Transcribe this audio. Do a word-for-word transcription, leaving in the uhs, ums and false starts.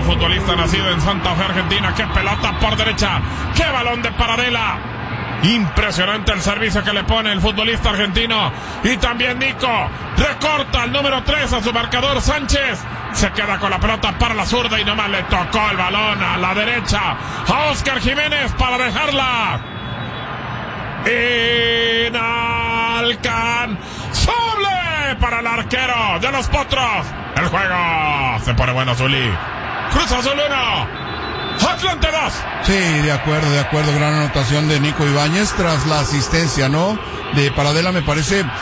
el futbolista nacido en Santa Fe, Argentina. ¡Qué pelota por derecha! ¡Qué balón de Paradela! Impresionante el servicio que le pone el futbolista argentino. Y también Nico recorta al número tres a su marcador Sánchez. Se queda con la pelota para la zurda y nomás le tocó el balón a la derecha a Oscar Jiménez para dejarla inalcanzable para el arquero de los Potros. El juego se pone bueno, Zuli. Cruz Azul uno, Atlante dos. Sí, de acuerdo, de acuerdo. Gran anotación de Nico Ibáñez tras la asistencia, ¿no? De Paradela, me parece